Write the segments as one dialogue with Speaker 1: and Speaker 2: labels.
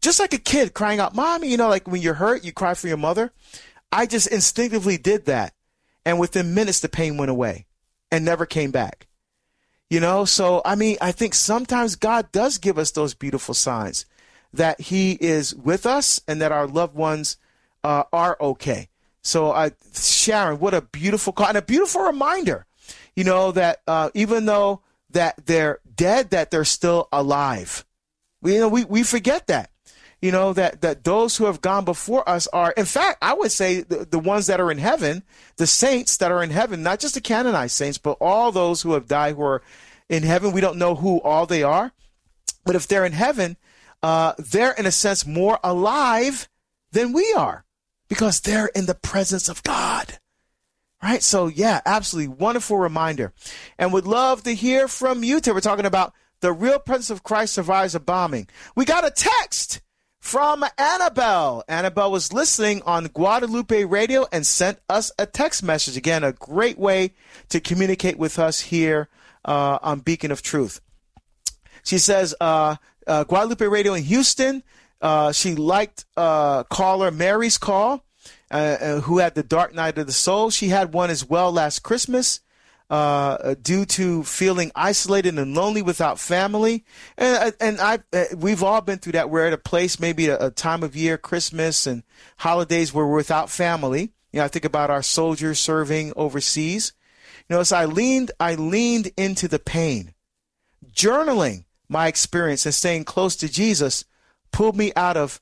Speaker 1: just like a kid crying out, Mommy, like when you're hurt, you cry for your mother. I just instinctively did that. And within minutes, the pain went away and never came back. So, I think sometimes God does give us those beautiful signs that he is with us and that our loved ones are okay. So, Sharon, what a beautiful call and a beautiful reminder, that even though that they're dead, that they're still alive. We forget that, that those who have gone before us are, in fact, I would say the ones that are in heaven, the saints that are in heaven, not just the canonized saints, but all those who have died who are in heaven. We don't know who all they are, but if they're in heaven, they're in a sense more alive than we are because they're in the presence of God. Right. So, yeah, absolutely wonderful reminder, and would love to hear from you. We're talking about the real presence of Christ survives a bombing. We got a text from Annabelle. Annabelle was listening on Guadalupe Radio and sent us a text message. Again, a great way to communicate with us here on Beacon of Truth. She says, Guadalupe Radio in Houston. She liked caller Mary's call, who had the dark night of the soul. She had one as well last Christmas. Due to feeling isolated and lonely without family. And we've all been through that. We're at a place, maybe a time of year, Christmas and holidays, where we're without family. I think about our soldiers serving overseas. So I leaned into the pain. Journaling my experience and staying close to Jesus pulled me out of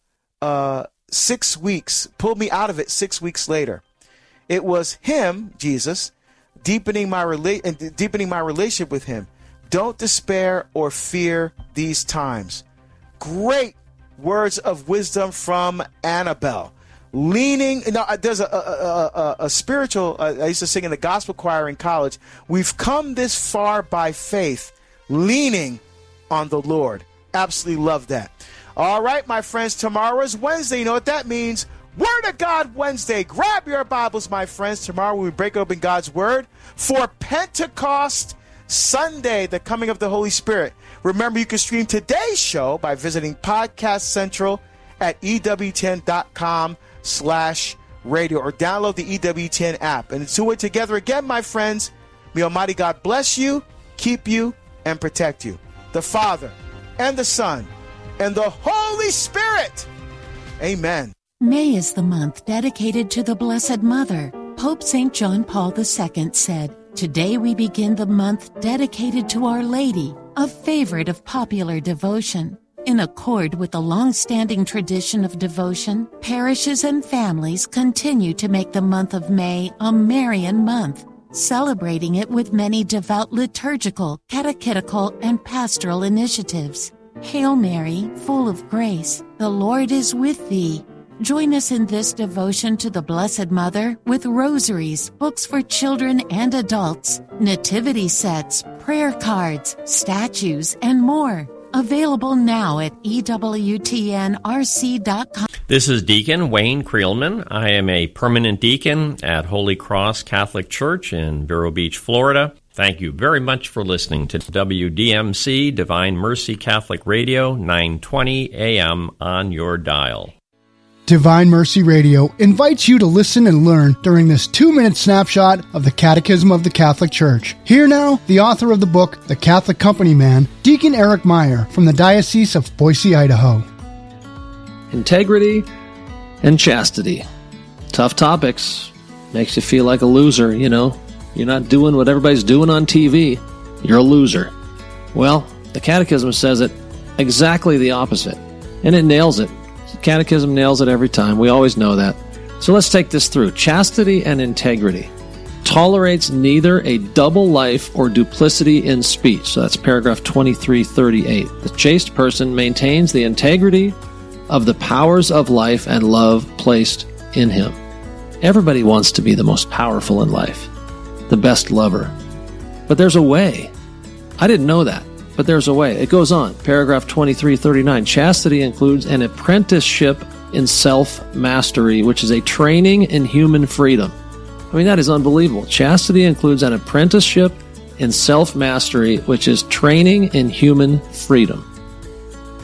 Speaker 1: 6 weeks, pulled me out of it 6 weeks later. It was him, Jesus, deepening my relationship with him. Don't despair or fear these times. Great words of wisdom from Annabelle. There's a spiritual, I used to sing in the gospel choir in college. We've come this far by faith, leaning on the Lord. Absolutely love that. All right, my friends, tomorrow is Wednesday. You know what that means? Word of God Wednesday. Grab your Bibles, my friends. Tomorrow we break open God's Word for Pentecost Sunday, the coming of the Holy Spirit. Remember, you can stream today's show by visiting Podcast Central at EWTN.com/radio or download the EWTN app. And until we're together again, my friends, may Almighty God bless you, keep you, and protect you. The Father and the Son and the Holy Spirit. Amen.
Speaker 2: May is the month dedicated to the Blessed Mother. Pope St. John Paul II said, "Today we begin the month dedicated to Our Lady, a favorite of popular devotion." In accord with the long-standing tradition of devotion, parishes and families continue to make the month of May a Marian month, celebrating it with many devout liturgical, catechetical, and pastoral initiatives. Hail Mary, full of grace, the Lord is with thee. Join us in this devotion to the Blessed Mother with rosaries, books for children and adults, nativity sets, prayer cards, statues, and more. Available now at EWTNRC.com.
Speaker 3: This is Deacon Wayne Creelman. I am a permanent deacon at Holy Cross Catholic Church in Vero Beach, Florida. Thank you very much for listening to WDMC Divine Mercy Catholic Radio, 920 AM on your dial.
Speaker 4: Divine Mercy Radio invites you to listen and learn during this 2-minute snapshot of the Catechism of the Catholic Church. Here now, the author of the book, The Catholic Company Man, Deacon Eric Meyer from the Diocese of Boise, Idaho.
Speaker 5: Integrity and chastity. Tough topics. Makes you feel like a loser, you know. You're not doing what everybody's doing on TV. You're a loser. Well, the Catechism says it exactly the opposite. And it nails it. Catechism nails it every time. We always know that. So let's take this through. Chastity and integrity. Tolerates neither a double life or duplicity in speech. So that's paragraph 2338. The chaste person maintains the integrity of the powers of life and love placed in him. Everybody wants to be the most powerful in life, the best lover. But there's a way. I didn't know that. But there's a way. It goes on. Paragraph 2339. Chastity includes an apprenticeship in self-mastery, which is a training in human freedom. I mean, that is unbelievable. Chastity includes an apprenticeship in self-mastery, which is training in human freedom.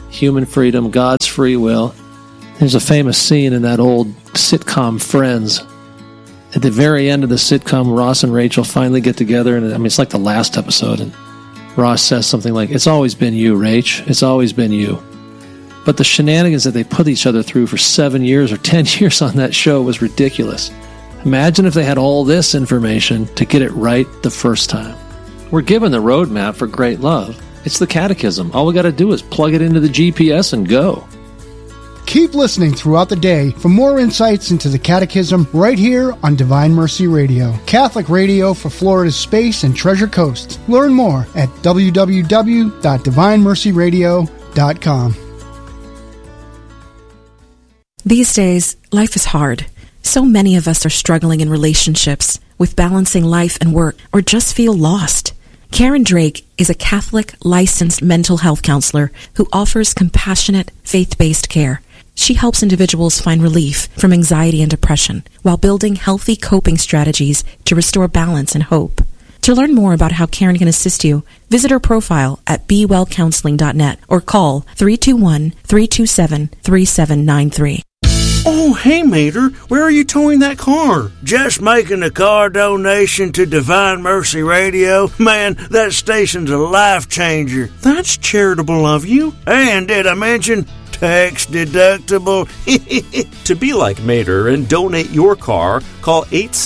Speaker 5: human freedom, God's free will. There's a famous scene in that old sitcom Friends. At the very end of the sitcom, Ross and Rachel finally get together, and it's like the last episode, and Ross says something like, "It's always been you, Rach. It's always been you." But the shenanigans that they put each other through for 7 years or 10 years on that show was ridiculous. Imagine if they had all this information to get it right the first time. We're given the roadmap for great love. It's the Catechism. All we got to do is plug it into the GPS and go.
Speaker 4: Keep listening throughout the day for more insights into the Catechism right here on Divine Mercy Radio, Catholic radio for Florida's Space and Treasure Coast. Learn more at www.divinemercyradio.com.
Speaker 6: These days, life is hard. So many of us are struggling in relationships, with balancing life and work, or just feel lost. Karen Drake is a Catholic licensed mental health counselor who offers compassionate, faith-based care. She helps individuals find relief from anxiety and depression while building healthy coping strategies to restore balance and hope. To learn more about how Karen can assist you, visit her profile at bewellcounseling.net or call 321-327-3793.
Speaker 7: Oh, hey, Mater, where are you towing that car? Just making a car donation to Divine Mercy Radio. Man, that station's a life changer. That's charitable of you. And did I mention tax deductible?
Speaker 8: To be like Mater and donate your car, call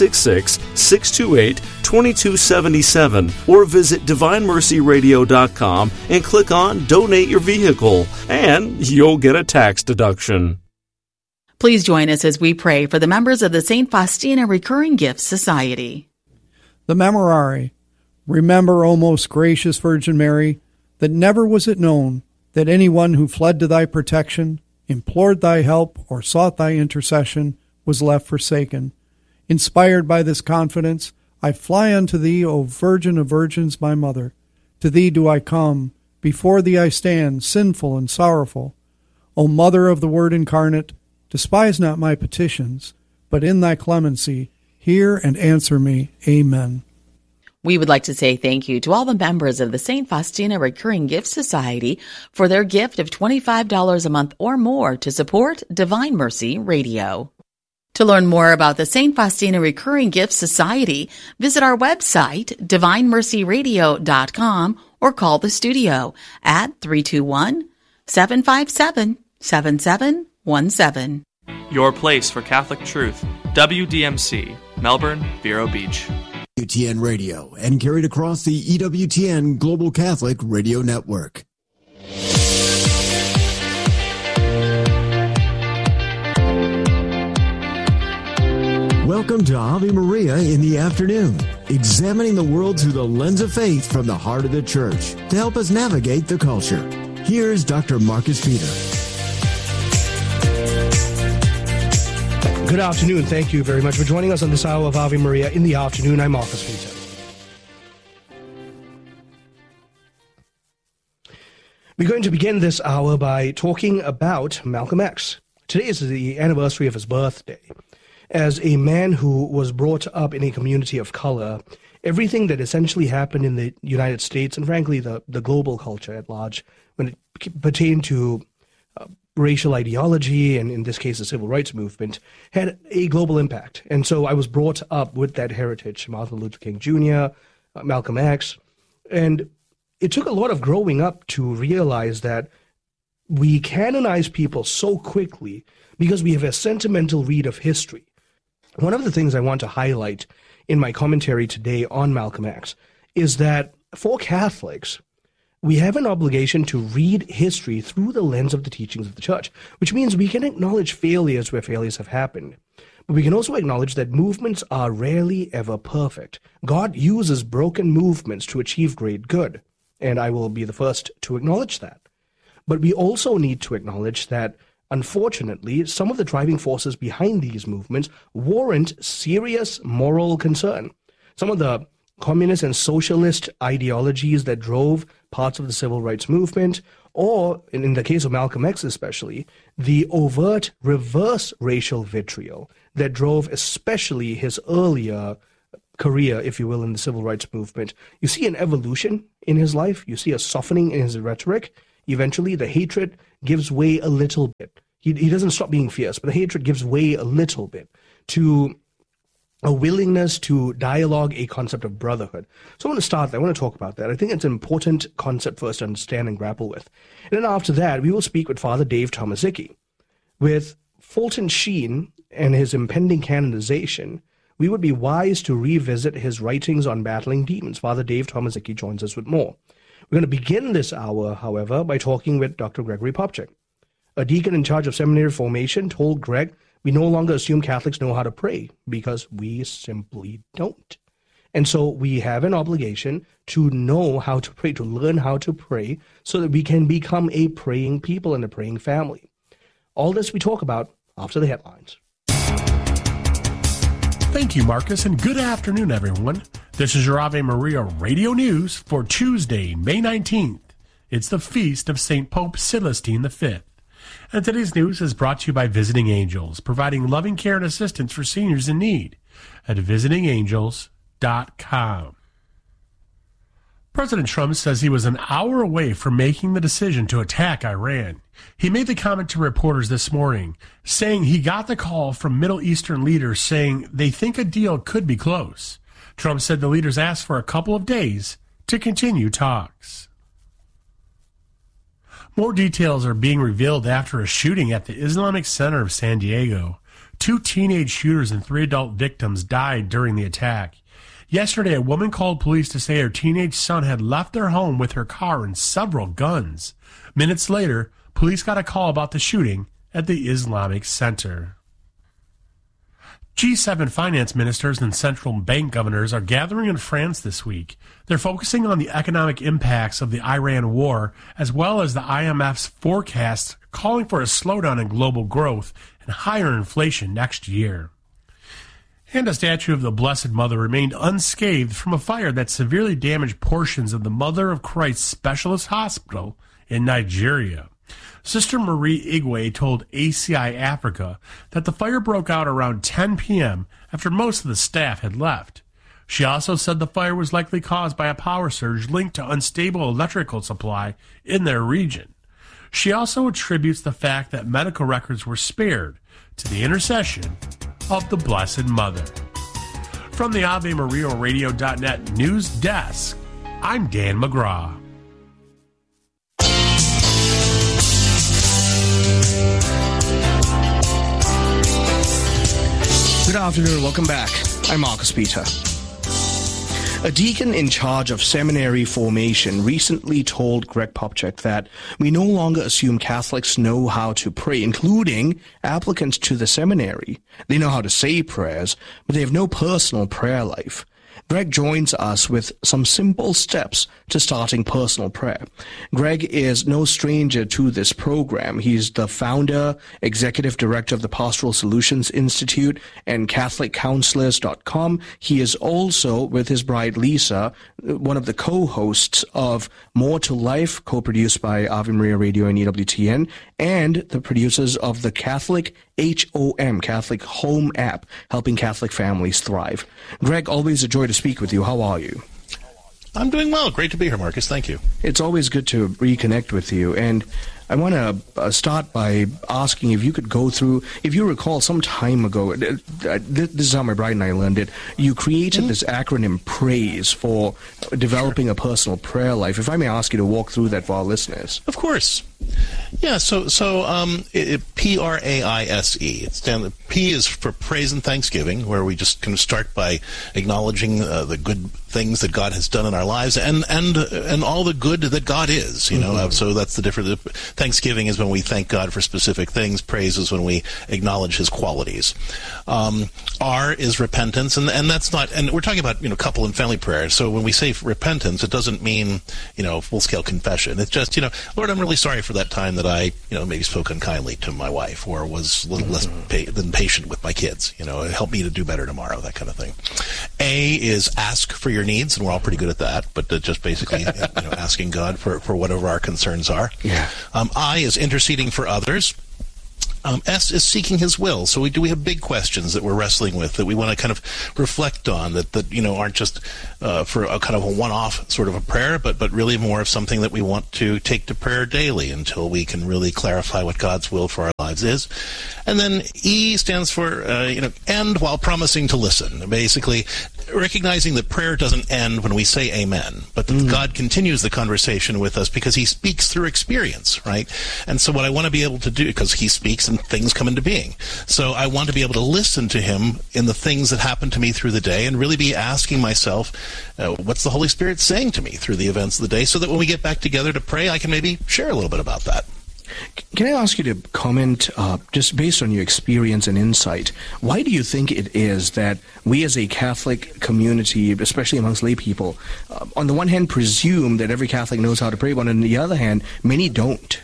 Speaker 8: 866-628-2277 or visit DivineMercyRadio.com and click on Donate Your Vehicle, and you'll get a tax deduction.
Speaker 9: Please join us as we pray for the members of the St. Faustina Recurring Gifts Society.
Speaker 10: The Memorare. Remember, O most gracious Virgin Mary, that never was it known that anyone who fled to thy protection, implored thy help, or sought thy intercession was left forsaken. Inspired by this confidence, I fly unto thee, O Virgin of Virgins, my Mother. To thee do I come, before thee I stand, sinful and sorrowful. O Mother of the Word incarnate, despise not my petitions, but in thy clemency, hear and answer me. Amen.
Speaker 9: We would like to say thank you to all the members of the St. Faustina Recurring Gift Society for their gift of $25 a month or more to support Divine Mercy Radio. To learn more about the St. Faustina Recurring Gift Society, visit our website, DivineMercyRadio.com, or call the studio at 321-757-7717.
Speaker 11: Your place for Catholic truth. WDMC, Melbourne, Vero Beach.
Speaker 12: EWTN Radio and carried across the EWTN Global Catholic Radio Network. Welcome to Ave Maria in the afternoon, examining the world through the lens of faith from the heart of the Church to help us navigate the culture. Here's Dr. Marcus Peter.
Speaker 13: Good afternoon. Thank you very much for joining us on this hour of Ave Maria in the afternoon. I'm Marcus Peter. We're going to begin this hour by talking about Malcolm X. Today is the anniversary of his birthday. As a man who was brought up in a community of color, everything that essentially happened in the United States and frankly the global culture at large when it pertained to racial ideology, and in this case the civil rights movement, had a global impact. And so I was brought up with that heritage, Martin Luther King Jr., Malcolm X, and it took a lot of growing up to realize that we canonize people so quickly because we have a sentimental read of history. One of the things I want to highlight in my commentary today on Malcolm X is that for Catholics, we have an obligation to read history through the lens of the teachings of the Church, which means we can acknowledge failures where failures have happened. But we can also acknowledge that movements are rarely ever perfect. God uses broken movements to achieve great good, and I will be the first to acknowledge that. But we also need to acknowledge that, unfortunately, some of the driving forces behind these movements warrant serious moral concern. Some of the communist and socialist ideologies that drove parts of the civil rights movement, or, in the case of Malcolm X especially, the overt reverse racial vitriol that drove especially his earlier career, if you will, in the civil rights movement. You see an evolution in his life. You see a softening in his rhetoric. eventually the hatred gives way a little bit. He doesn't stop being fierce, but the hatred gives way a little bit to a willingness to dialogue a concept of brotherhood. So I want to start there. I want to talk about that. I think it's an important concept for us to understand and grapple with. And then after that, we will speak with Father Dave Tomaszicki. With Fulton Sheen and his impending canonization, we would be wise to revisit his writings on battling demons. Father Dave Tomaszicki joins us with more. We're going to begin this hour, however, by talking with Dr. Gregory Popcak. A deacon in charge of seminary formation told Greg, we no longer assume Catholics know how to pray because we simply don't. And so we have an obligation to know how to pray, to learn how to pray so that we can become a praying people and a praying family. All this we talk about after the headlines.
Speaker 14: Thank you, Marcus, and good afternoon, everyone. This is your Ave Maria Radio News for Tuesday, May 19th. It's the feast of St. Pope Celestine V. And today's news is brought to you by Visiting Angels, providing loving care and assistance for seniors in need at visitingangels.com. President Trump says he was an hour away from making the decision to attack Iran. He made the comment to reporters this morning, saying he got the call from Middle Eastern leaders saying they think a deal could be close. Trump said the leaders asked for a couple of days to continue talks. More details are being revealed after a shooting at the Islamic Center of San Diego. 2 teenage shooters and 3 adult victims died during the attack. Yesterday, a woman called police to say her teenage son had left their home with her car and several guns. Minutes later, police got a call about the shooting at the Islamic Center. G7 finance ministers and central bank governors are gathering in France this week. They're focusing on the economic impacts of the Iran war, as well as the IMF's forecasts calling for a slowdown in global growth and higher inflation next year. And a statue of the Blessed Mother remained unscathed from a fire that severely damaged portions of the Mother of Christ Specialist Hospital in Nigeria. Sister Marie Igwe told ACI Africa that the fire broke out around 10 p.m. after most of the staff had left. She also said the fire was likely caused by a power surge linked to unstable electrical supply in their region. She also attributes the fact that medical records were spared to the intercession of the Blessed Mother. From the AveMariaRadio.net news desk, I'm Dan McGraw.
Speaker 13: Good afternoon, welcome back. I'm Marcus Peter. A deacon in charge of seminary formation recently told Greg Popcak that we no longer assume Catholics know how to pray, including applicants to the seminary. They know how to say prayers, but they have no personal prayer life. Greg joins us with some simple steps to starting personal prayer. Greg is no stranger to this program. He's the founder, executive director of the Pastoral Solutions Institute and CatholicCounselors.com. He is also, with his bride Lisa, one of the co-hosts of More to Life, co-produced by Ave Maria Radio and EWTN, and the producers of the Catholic HOM, Catholic Home app, helping Catholic families thrive. Greg, always a joy to speak with you. How are you?
Speaker 15: I'm doing well. Great to be here, Marcus. Thank you. It's
Speaker 13: always good to reconnect with you. And I want to start by asking if you could go through, if you recall some time ago, this is how my bride and I learned it, you created this acronym PRAISE for developing a personal prayer life. If I may ask you to walk through that for our listeners.
Speaker 15: Of course. Yeah, so P-R-A-I-S-E. P is for praise and thanksgiving, where we just kind of start by acknowledging the good things that God has done in our lives and all the good that God is, you know. So that's the difference. Thanksgiving is when we thank God for specific things. Praise is when we acknowledge His qualities. R is repentance, and that's not. And we're talking about couple and family prayer. So when we say repentance, it doesn't mean full scale confession. It's just Lord, I'm really sorry for that time that I maybe spoke unkindly to my wife or was a little less than patient with my kids. Help me to do better tomorrow. That kind of thing. A is ask for your needs, and we're all pretty good at that. But just basically asking God for whatever our concerns are.
Speaker 13: Yeah.
Speaker 15: I is interceding for others. S is seeking his will. So we have big questions that we're wrestling with that we want to kind of reflect on that aren't just for a kind of a one-off sort of a prayer, but really more of something that we want to take to prayer daily until we can really clarify what God's will for our lives is. And then E stands for, end while promising to listen. Basically, recognizing that prayer doesn't end when we say amen, but that God continues the conversation with us because he speaks through experience, right? And so what I want to be able to do, because he speaks and things come into being, so I want to be able to listen to him in the things that happen to me through the day and really be asking myself, what's the Holy Spirit saying to me through the events of the day, so that when we get back together to pray, I can maybe share a little bit about that.
Speaker 13: Can I ask you to comment, just based on your experience and insight, why do you think it is that we as a Catholic community, especially amongst lay people, on the one hand presume that every Catholic knows how to pray, but on the other hand, many don't?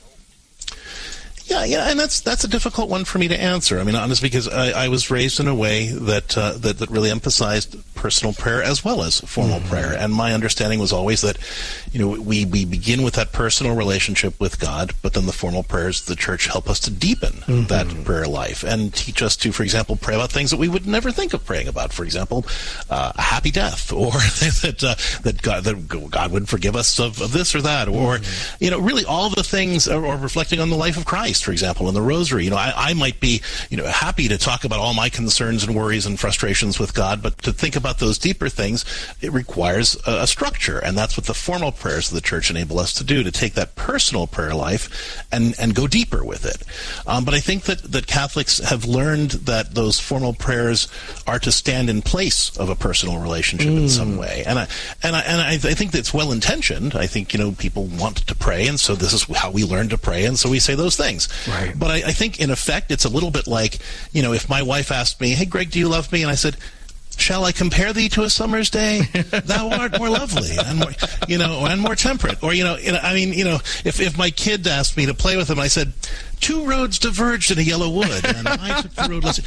Speaker 15: Yeah, and that's a difficult one for me to answer. I mean, honestly, because I was raised in a way that really emphasized personal prayer as well as formal prayer, and my understanding was always that, we begin with that personal relationship with God, but then the formal prayers of the Church help us to deepen that prayer life and teach us to, for example, pray about things that we would never think of praying about. For example, a happy death, or that God would forgive us of this or that, or really all the things, or reflecting on the life of Christ, for example, in the Rosary. I might be happy to talk about all my concerns and worries and frustrations with God, but to think about those deeper things, it requires a structure, and that's what the formal prayers of the Church enable us to do, to take that personal prayer life and go deeper with it. But I think that Catholics have learned that those formal prayers are to stand in place of a personal relationship in some way, and I think that's well intentioned. I think people want to pray, and so this is how we learn to pray, and so we say those things.
Speaker 13: Right.
Speaker 15: But I think in effect it's a little bit like, if my wife asked me, "Hey Greg, do you love me?" and I said, "Shall I compare thee to a summer's day? Thou art more lovely and more, and more temperate." Or, if my kid asked me to play with him, I said, "Two roads diverged in a yellow wood, and I took the road less."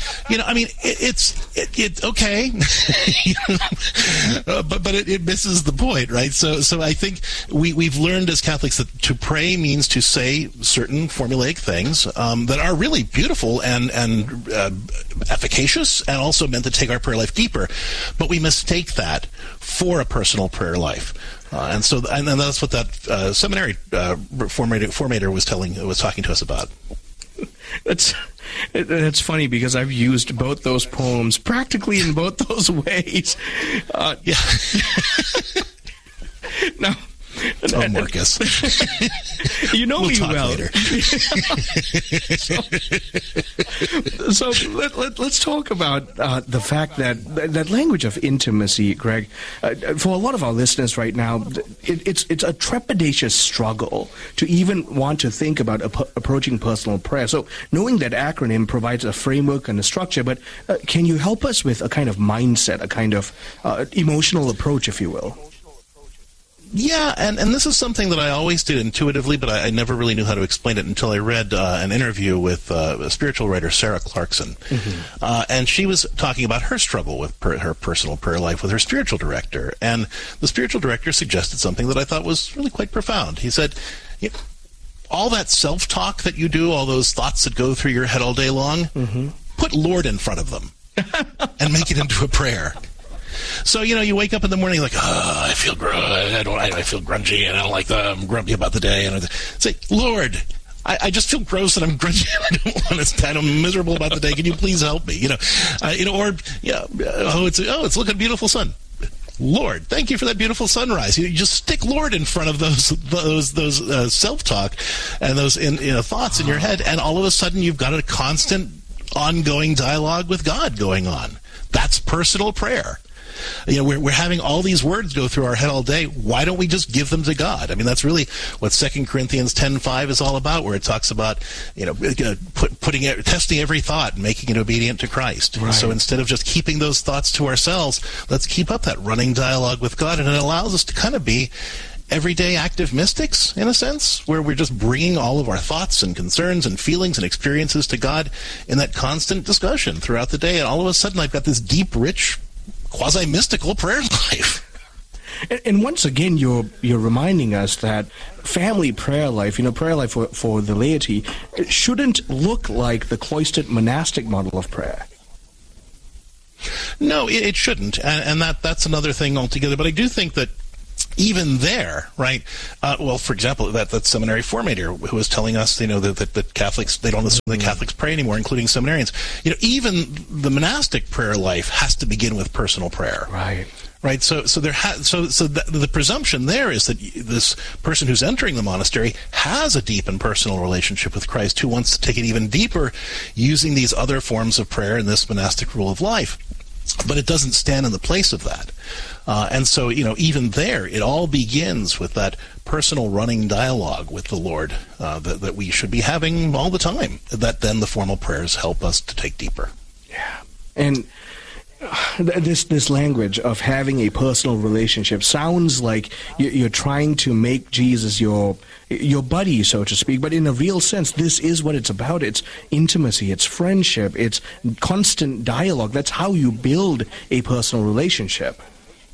Speaker 15: It's okay, but it misses the point, right? So I think we've learned as Catholics that to pray means to say certain formulaic things that are really beautiful and efficacious, and also meant to take our prayer life deeper. But we mistake that for a personal prayer life. And that's what that seminary formator was talking to us about.
Speaker 13: That's funny, because I've used both those poems practically in both those ways. Now,
Speaker 15: oh, Marcus.
Speaker 13: You know me well.
Speaker 15: Later.
Speaker 13: So let's talk about the fact that language of intimacy, Greg. For a lot of our listeners right now, it's a trepidatious struggle to even want to think about approaching personal prayer. So knowing that acronym provides a framework and a structure, but can you help us with a kind of mindset, a kind of emotional approach, if you will?
Speaker 15: Yeah, and this is something that I always did intuitively, but I never really knew how to explain it until I read an interview with a spiritual writer, Sarah Clarkson. And she was talking about her struggle with her personal prayer life with her spiritual director. And the spiritual director suggested something that I thought was really quite profound. He said, all that self-talk that you do, all those thoughts that go through your head all day long, put Lord in front of them and make it into a prayer. So, you wake up in the morning like, I feel I feel grungy, and I don't like I'm grumpy about the day. And say, Lord, I just feel gross and I'm grungy. I don't want to stand. I'm miserable about the day. Can you please help me? It's looking beautiful sun. Lord, thank you for that beautiful sunrise. You just stick Lord in front of those self-talk and those thoughts in your head, and all of a sudden you've got a constant, ongoing dialogue with God going on. That's personal prayer. We're having all these words go through our head all day. Why don't we just give them to God? I mean, that's really what 2 Corinthians 10:5 is all about, where it talks about, testing every thought and making it obedient to Christ. Right. So instead of just keeping those thoughts to ourselves, let's keep up that running dialogue with God, and it allows us to kind of be everyday active mystics, in a sense, where we're just bringing all of our thoughts and concerns and feelings and experiences to God in that constant discussion throughout the day. And all of a sudden, I've got this deep, rich, quasi-mystical prayer life.
Speaker 13: And once again, you're reminding us that family prayer life, prayer life for the laity, shouldn't look like the cloistered monastic model of prayer.
Speaker 15: No, it shouldn't, and that's another thing altogether. But I do think that even there, right? For example, that seminary formator who was telling us, that Catholics, they don't listen to the Catholics pray anymore, including seminarians. Even the monastic prayer life has to begin with personal prayer. Right. So the presumption there is that this person who's entering the monastery has a deep and personal relationship with Christ, who wants to take it even deeper using these other forms of prayer and this monastic rule of life. But it doesn't stand in the place of that. And so, even there, it all begins with that personal running dialogue with the Lord that we should be having all the time, that then the formal prayers help us to take deeper.
Speaker 13: Yeah. And this language of having a personal relationship sounds like you're trying to make Jesus your buddy, so to speak, but in a real sense, this is what it's about. It's intimacy, it's friendship, it's constant dialogue. That's how you build a personal relationship.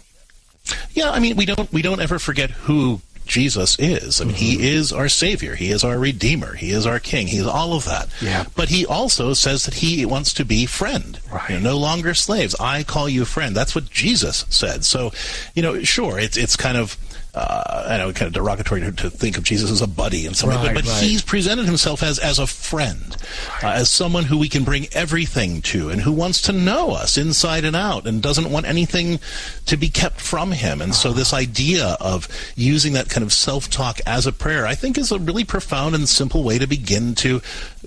Speaker 15: Yeah, we don't ever forget who Jesus is. He is our Savior. He is our Redeemer. He is our King. He is all of that. Yeah. But he also says that he wants to be friend. Right. No longer slaves. I call you friend. That's what Jesus said. So, sure, it's kind of, I know, kind of derogatory to think of Jesus as a buddy and something, but he's presented himself as a friend, as someone who we can bring everything to, and who wants to know us inside and out, and doesn't want anything to be kept from him. And so this idea of using that kind of self-talk as a prayer, I think, is a really profound and simple way to begin to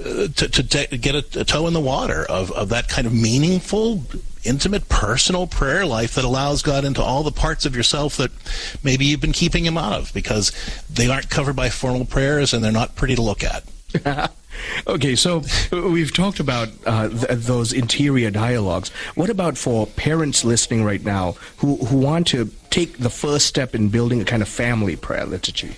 Speaker 15: get a toe in the water of that kind of meaningful, intimate, personal prayer life that allows God into all the parts of yourself that maybe you've been keeping him out of because they aren't covered by formal prayers and they're not pretty to look at.
Speaker 13: Okay, so we've talked about those interior dialogues. What about for parents listening right now who want to take the first step in building a kind of family prayer liturgy?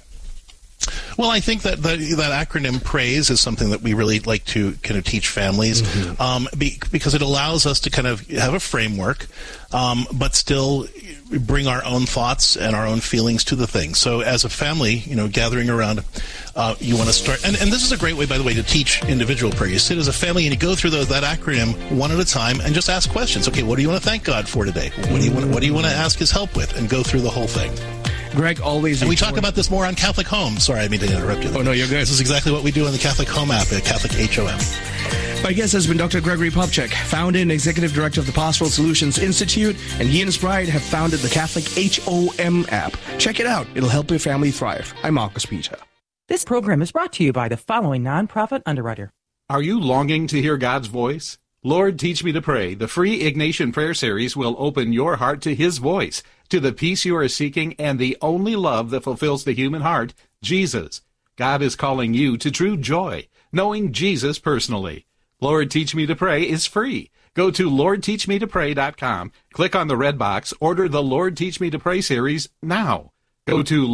Speaker 15: Well, I think that acronym PRAISE is something that we really like to kind of teach families, because it allows us to kind of have a framework, but still bring our own thoughts and our own feelings to the thing. So as a family, gathering around, you want to start, and this is a great way, by the way, to teach individual prayer. You sit as a family and you go through that acronym one at a time and just ask questions. Okay, what do you want to thank God for today? What do you want to ask his help with? And go through the whole thing.
Speaker 13: Greg, always...
Speaker 15: And we talk about this more on Catholic Home. Sorry, I mean to interrupt you.
Speaker 13: Oh, no, you're good.
Speaker 15: This is exactly what we do on the Catholic Home app, at Catholic HOM.
Speaker 13: My guest has been Dr. Gregory Popcak, founder and executive director of the Pastoral Solutions Institute, and he and his bride have founded the Catholic HOM app. Check it out. It'll help your family thrive. I'm Marcus Peter.
Speaker 16: This program is brought to you by the following nonprofit underwriter.
Speaker 17: Are you longing to hear God's voice? Lord, Teach Me to Pray, the free Ignatian prayer series, will open your heart to his voice, to the peace you are seeking, and the only love that fulfills the human heart, Jesus. God is calling you to true joy, knowing Jesus personally. Lord, Teach Me to Pray is free. Go to LordTeachMeToPray.com, click on the red box, order the Lord Teach Me to Pray series now. Go to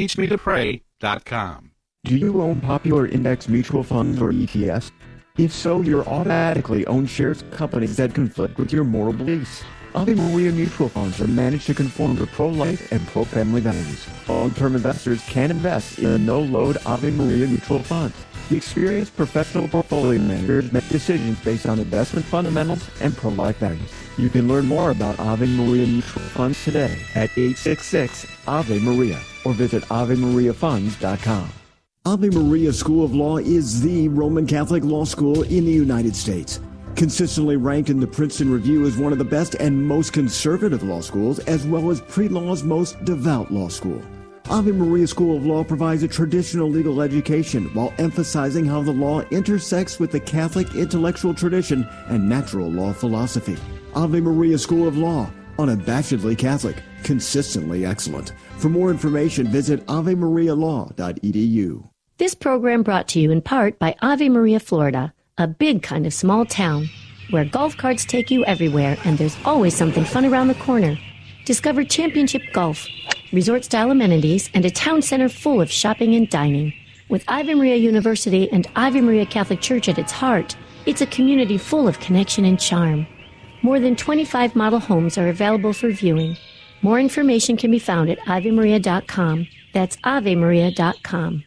Speaker 17: LordTeachMeToPray.com.
Speaker 18: Do you own popular index mutual funds or ETFs? If so, you're automatically own shares of companies that conflict with your moral beliefs. Ave Maria mutual funds are managed to conform to pro-life and pro-family values. Long-term investors can invest in a no-load Ave Maria mutual funds. The experienced professional portfolio managers make decisions based on investment fundamentals and pro-life values. You can learn more about Ave Maria mutual funds today at 866-AVE-MARIA or visit AveMariaFunds.com.
Speaker 12: Ave Maria School of Law is the Roman Catholic law school in the United States. Consistently ranked in the Princeton Review as one of the best and most conservative law schools, as well as pre-law's most devout law school. Ave Maria School of Law provides a traditional legal education while emphasizing how the law intersects with the Catholic intellectual tradition and natural law philosophy. Ave Maria School of Law, unabashedly Catholic, consistently excellent. For more information, visit avemarialaw.edu.
Speaker 19: This program brought to you in part by Ave Maria, Florida, a big kind of small town where golf carts take you everywhere and there's always something fun around the corner. Discover Championship Golf, resort-style amenities, and a town center full of shopping and dining. With Ave Maria University and Ave Maria Catholic Church at its heart, it's a community full of connection and charm. More than 25 model homes are available for viewing. More information can be found at AveMaria.com. That's AveMaria.com.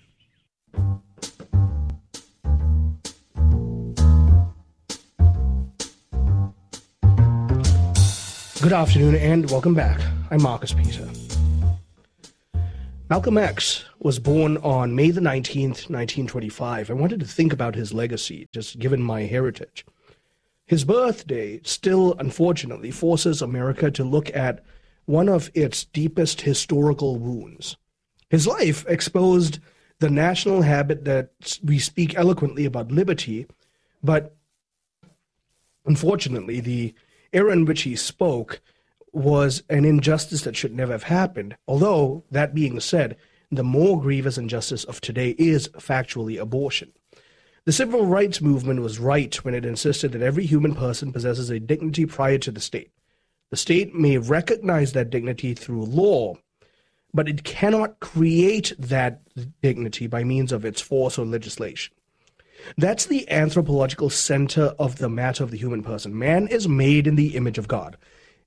Speaker 13: Good afternoon and welcome back. I'm Marcus Peter. Malcolm X was born on May the 19th, 1925. I wanted to think about his legacy, just given my heritage. His birthday still, unfortunately, forces America to look at one of its deepest historical wounds. His life exposed the national habit that we speak eloquently about liberty, but unfortunately, the era in which he spoke was an injustice that should never have happened. Although, that being said, the more grievous injustice of today is factually abortion. The civil rights movement was right when it insisted that every human person possesses a dignity prior to the state. The state may recognize that dignity through law, but it cannot create that dignity by means of its force or legislation. That's the anthropological center of the matter of the human person. Man is made in the image of God.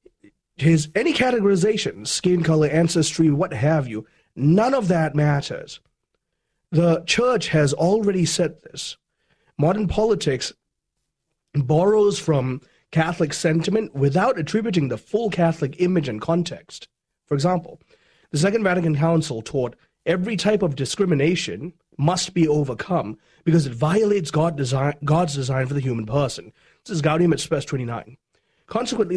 Speaker 13: Any categorization, skin color, ancestry, what have you, none of that matters. The church has already said this. Modern politics borrows from Catholic sentiment without attributing the full Catholic image and context. For example, the Second Vatican Council taught every type of discrimination must be overcome because it violates God's design for the human person. This is Gaudium et Spes 29. Consequently,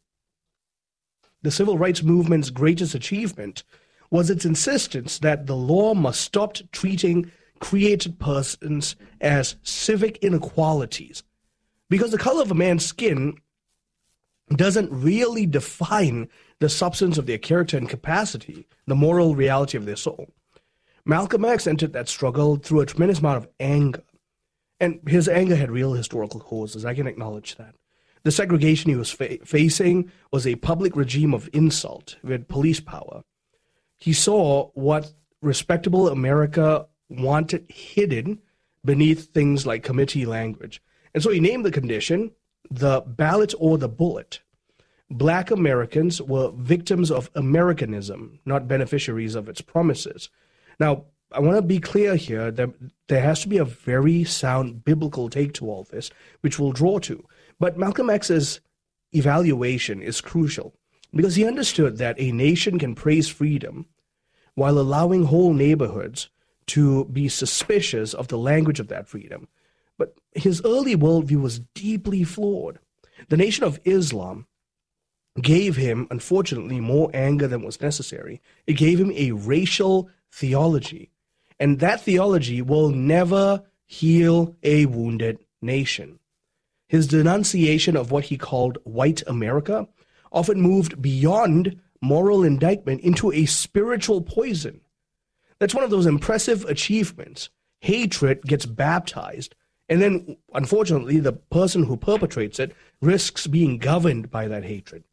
Speaker 13: the civil rights movement's greatest achievement was its insistence that the law must stop treating created persons as civic inequalities, because the color of a man's skin doesn't really define the substance of their character and capacity, the moral reality of their soul. Malcolm X entered that struggle through a tremendous amount of anger, and his anger had real historical causes. I can acknowledge that. The segregation he was facing was a public regime of insult with police power. He saw what respectable America wanted hidden beneath things like committee language. And so he named the condition the ballot or the bullet. Black Americans were victims of Americanism, not beneficiaries of its promises. Now, I want to be clear here that there has to be a very sound biblical take to all this, which we'll draw to. But Malcolm X's evaluation is crucial because he understood that a nation can praise freedom while allowing whole neighborhoods to be suspicious of the language of that freedom. But his early worldview was deeply flawed. The Nation of Islam gave him, unfortunately, more anger than was necessary. It gave him a racial theology, and that theology will never heal a wounded nation. His denunciation of what he called white America often moved beyond moral indictment into a spiritual poison. That's one of those impressive achievements. Hatred gets baptized, and then, unfortunately, the person who perpetrates it risks being governed by that hatred.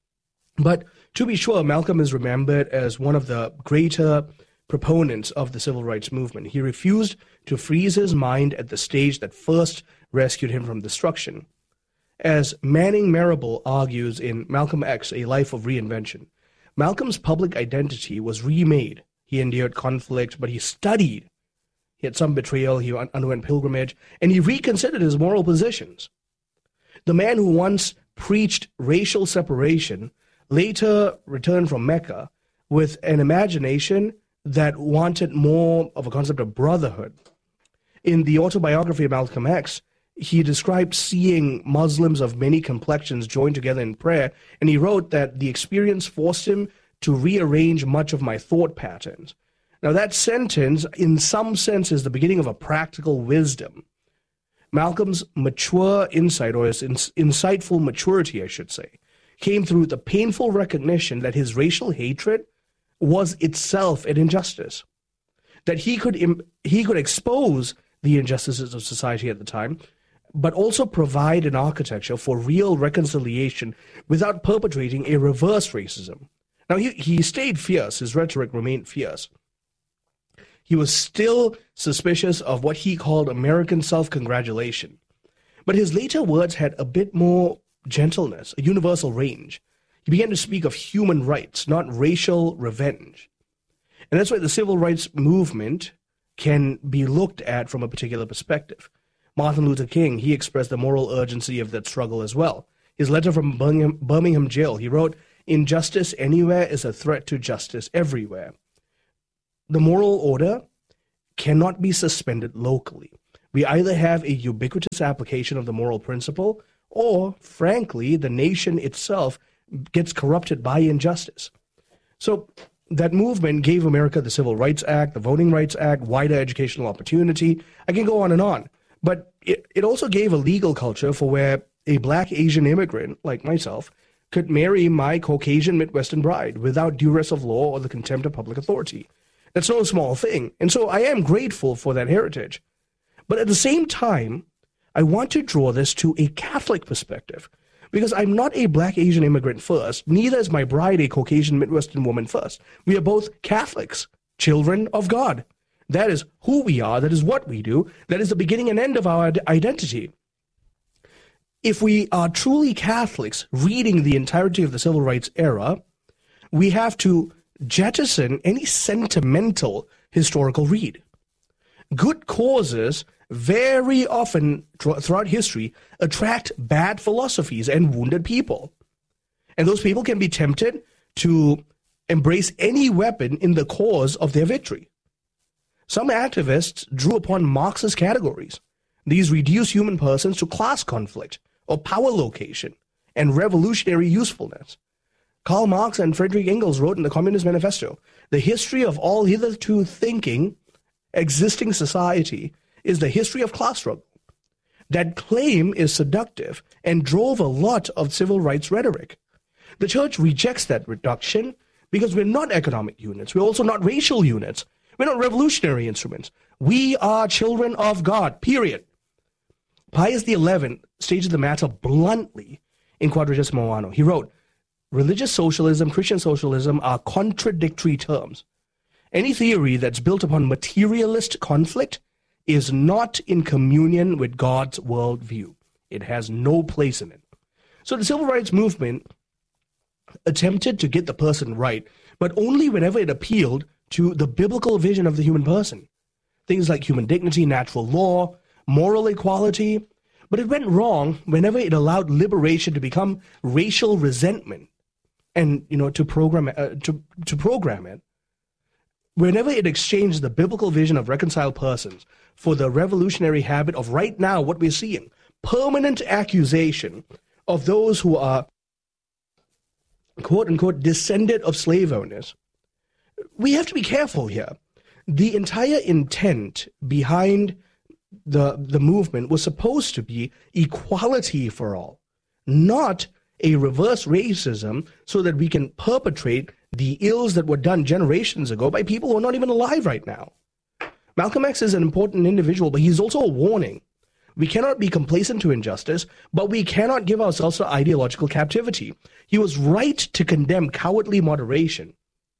Speaker 13: But to be sure, Malcolm is remembered as one of the greater proponents of the civil rights movement. He refused to freeze his mind at the stage that first rescued him from destruction. As Manning Marable argues in Malcolm X, A Life of Reinvention, Malcolm's public identity was remade. He endured conflict, but he studied. He had some betrayal, he underwent pilgrimage, and he reconsidered his moral positions. The man who once preached racial separation later returned from Mecca with an imagination that wanted more of a concept of brotherhood. In the autobiography of Malcolm X, he described seeing Muslims of many complexions joined together in prayer, and he wrote that the experience forced him to rearrange much of my thought patterns. Now, that sentence, in some sense, is the beginning of a practical wisdom. Malcolm's mature insight, or his insightful maturity, I should say, came through the painful recognition that his racial hatred was itself an injustice, that he could expose the injustices of society at the time, but also provide an architecture for real reconciliation without perpetrating a reverse racism. Now, he stayed fierce. His rhetoric remained fierce. He was still suspicious of what he called American self-congratulation. But his later words had a bit more gentleness, a universal range. He began to speak of human rights, not racial revenge. And that's why the civil rights movement can be looked at from a particular perspective. Martin Luther King, he expressed the moral urgency of that struggle as well. His letter from Birmingham jail, he wrote, "Injustice anywhere is a threat to justice everywhere." The moral order cannot be suspended locally. We either have a ubiquitous application of the moral principle, or, frankly, the nation itself gets corrupted by injustice. So that movement gave America the Civil Rights Act, the Voting Rights Act, wider educational opportunity. I can go on and on. But it also gave a legal culture for where a black Asian immigrant like myself could marry my Caucasian Midwestern bride without duress of law or the contempt of public authority. That's no small thing. And so I am grateful for that heritage. But at the same time, I want to draw this to a Catholic perspective, because I'm not a black Asian immigrant first, neither is my bride a Caucasian Midwestern woman first. We are both Catholics, children of God. That is who we are, that is what we do, that is the beginning and end of our identity. If we are truly Catholics reading the entirety of the civil rights era, we have to jettison any sentimental historical read. Good causes very often throughout history attract bad philosophies and wounded people. And those people can be tempted to embrace any weapon in the cause of their victory. Some activists drew upon Marxist categories. These reduce human persons to class conflict or power location and revolutionary usefulness. Karl Marx and Friedrich Engels wrote in the Communist Manifesto, "The history of all hitherto thinking, existing society is the history of class struggle." That claim is seductive and drove a lot of civil rights rhetoric. The church rejects that reduction because we're not economic units. We're also not racial units. We're not revolutionary instruments. We are children of God, period. Pius XI stated the matter bluntly in Quadragesimo Anno. He wrote, "Religious socialism, Christian socialism are contradictory terms. Any theory that's built upon materialist conflict is not in communion with God's worldview. It has no place in it." So the civil rights movement attempted to get the person right, but only whenever it appealed to the biblical vision of the human person. Things like human dignity, natural law, moral equality. But it went wrong whenever it allowed liberation to become racial resentment and, to program it. Whenever it exchanged the biblical vision of reconciled persons for the revolutionary habit of right now what we're seeing, permanent accusation of those who are, quote-unquote, descendant of slave owners. We have to be careful here. The entire intent behind the movement was supposed to be equality for all, not a reverse racism so that we can perpetrate the ills that were done generations ago by people who are not even alive right now. Malcolm X is an important individual, but he's also a warning. We cannot be complacent to injustice, but we cannot give ourselves to ideological captivity. He was right to condemn cowardly moderation,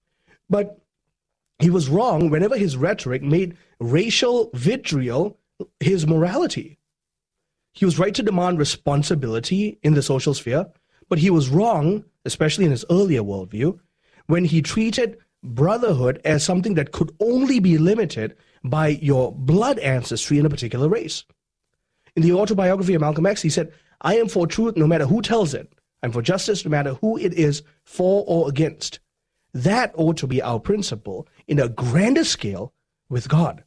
Speaker 13: but he was wrong whenever his rhetoric made racial vitriol his morality. He was right to demand responsibility in the social sphere, but he was wrong, especially in his earlier worldview, when he treated brotherhood as something that could only be limited by your blood ancestry in a particular race. In the autobiography of Malcolm X, he said, "I am for truth no matter who tells it. I'm for justice no matter who it is for or against." That ought to be our principle in a grander scale with God.